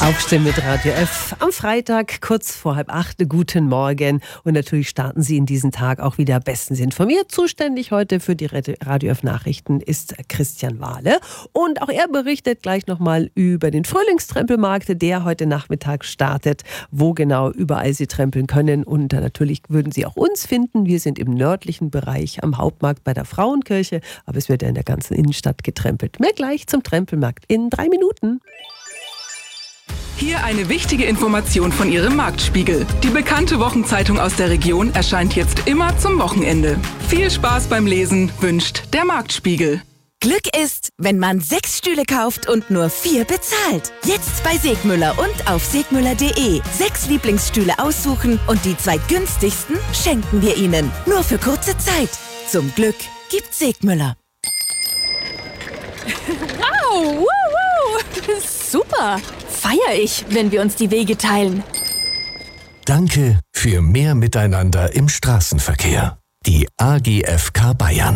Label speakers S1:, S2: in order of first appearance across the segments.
S1: Aufstehen mit Radio F am Freitag, kurz vor 7:30. Guten Morgen. Und natürlich starten Sie in diesen Tag auch wieder bestens informiert. Zuständig heute für die Radio F Nachrichten ist Christian Wahle. Und auch er berichtet gleich nochmal über den Frühlingstrempelmarkt, der heute Nachmittag startet, wo genau überall Sie trempeln können. Und natürlich würden Sie auch uns finden. Wir sind im nördlichen Bereich am Hauptmarkt bei der Frauenkirche. Aber es wird ja in der ganzen Innenstadt getrempelt. Mehr gleich zum Trempelmarkt in 3 Minuten.
S2: Hier eine wichtige Information von Ihrem Marktspiegel. Die bekannte Wochenzeitung aus der Region erscheint jetzt immer zum Wochenende. Viel Spaß beim Lesen wünscht der Marktspiegel.
S3: Glück ist, wenn man 6 Stühle kauft und nur 4 bezahlt. Jetzt bei Segmüller und auf segmüller.de. 6 Lieblingsstühle aussuchen und die 2 günstigsten schenken wir Ihnen. Nur für kurze Zeit. Zum Glück gibt Segmüller.
S4: Wow, super. Feier ich, wenn wir uns die Wege teilen.
S5: Danke für mehr Miteinander im Straßenverkehr. Die AGFK Bayern.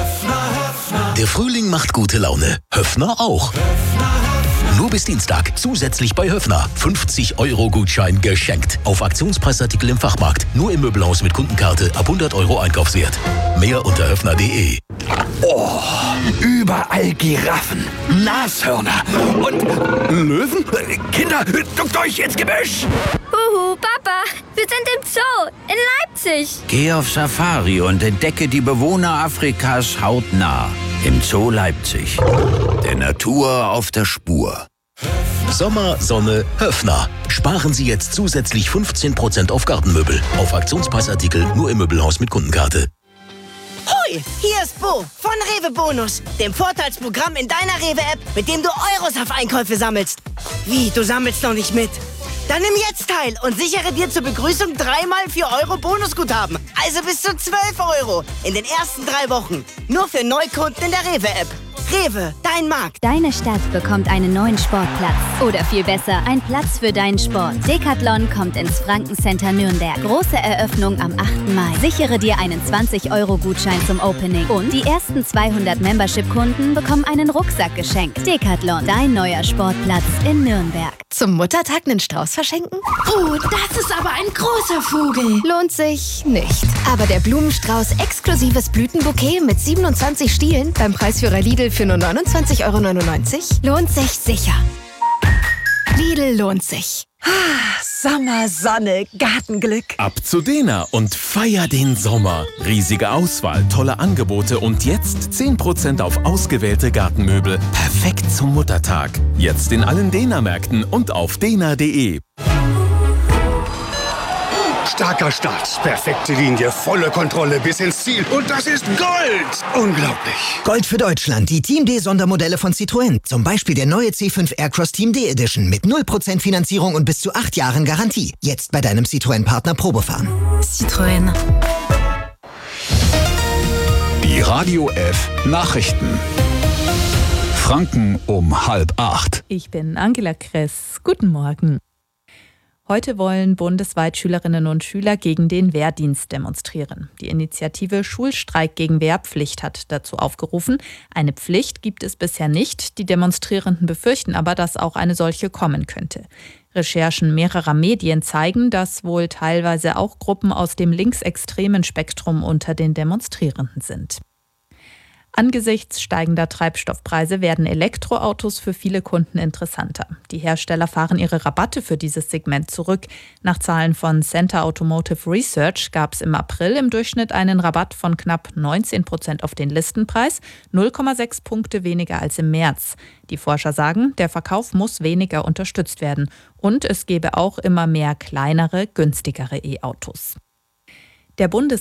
S6: Der Frühling macht gute Laune. Höffner auch. Nur bis Dienstag zusätzlich bei Höffner 50-Euro-Gutschein geschenkt. Auf Aktionspreisartikel im Fachmarkt. Nur im Möbelhaus mit Kundenkarte ab 100 Euro Einkaufswert. Mehr unter höffner.de.
S7: Oh, überall Giraffen, Nashörner und Löwen. Kinder, duckt euch ins Gebüsch.
S8: Huhu, Papa, wir sind im Zoo in Leipzig.
S9: Geh auf Safari und entdecke die Bewohner Afrikas hautnah. Im Zoo Leipzig. Der Natur auf der Spur.
S6: Sommer, Sonne, Höffner. Sparen Sie jetzt zusätzlich 15% auf Gartenmöbel. Auf Aktionspreisartikel nur im Möbelhaus mit Kundenkarte.
S10: Hoi, hier ist Bo von Rewe Bonus, dem Vorteilsprogramm in deiner Rewe-App, mit dem du Euros auf Einkäufe sammelst. Wie, du sammelst noch nicht mit? Dann nimm jetzt teil und sichere dir zur Begrüßung 3x 4 Euro Bonusguthaben. Also bis zu 12 Euro in den ersten 3 Wochen. Nur für Neukunden in der Rewe-App. Rewe, dein Markt.
S11: Deine Stadt bekommt einen neuen Sportplatz. Oder viel besser, ein Platz für deinen Sport. Decathlon kommt ins Franken-Center Nürnberg. Große Eröffnung am 8. Mai. Sichere dir einen 20-Euro-Gutschein zum Opening. Und die ersten 200 Membership-Kunden bekommen einen Rucksack geschenkt. Decathlon, dein neuer Sportplatz in Nürnberg.
S12: Zum Muttertag einen Strauß verschenken? Oh, das ist aber ein großer Vogel. Lohnt sich nicht. Aber der Blumenstrauß exklusives Blütenbouquet mit 27 Stielen beim Preisführer Lidl für nur 29,99 Euro lohnt sich sicher. Lidl lohnt sich.
S3: Sommer, Sonne, Gartenglück.
S13: Ab zu Dena und feier den Sommer. Riesige Auswahl, tolle Angebote und jetzt 10% auf ausgewählte Gartenmöbel. Perfekt zum Muttertag. Jetzt in allen Dena-Märkten und auf dena.de.
S14: Starker Start, perfekte Linie, volle Kontrolle bis ins Ziel. Und das ist Gold! Unglaublich.
S15: Gold für Deutschland, die Team D Sondermodelle von Citroën. Zum Beispiel der neue C5 Aircross Team D Edition mit 0% Finanzierung und bis zu 8 Jahren Garantie. Jetzt bei deinem Citroën-Partner Probefahren.
S12: Citroën.
S16: Die Radio F Nachrichten. Franken um 7:30.
S17: Ich bin Angela Kress. Guten Morgen. Heute wollen bundesweit Schülerinnen und Schüler gegen den Wehrdienst demonstrieren. Die Initiative Schulstreik gegen Wehrpflicht hat dazu aufgerufen. Eine Pflicht gibt es bisher nicht. Die Demonstrierenden befürchten aber, dass auch eine solche kommen könnte. Recherchen mehrerer Medien zeigen, dass wohl teilweise auch Gruppen aus dem linksextremen Spektrum unter den Demonstrierenden sind. Angesichts steigender Treibstoffpreise werden Elektroautos für viele Kunden interessanter. Die Hersteller fahren ihre Rabatte für dieses Segment zurück. Nach Zahlen von Center Automotive Research gab es im April im Durchschnitt einen Rabatt von knapp 19% auf den Listenpreis, 0,6 Punkte weniger als im März. Die Forscher sagen, der Verkauf muss weniger unterstützt werden. Und es gebe auch immer mehr kleinere, günstigere E-Autos. Der